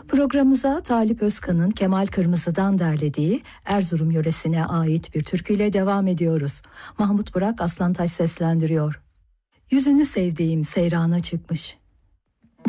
Programımıza Talip Özkan'ın Kemal Kırmızı'dan derlediği Erzurum yöresine ait bir türküyle devam ediyoruz. Mahmut Burak Aslantaş seslendiriyor. Yüzünü sevdiğim seyrana çıkmış.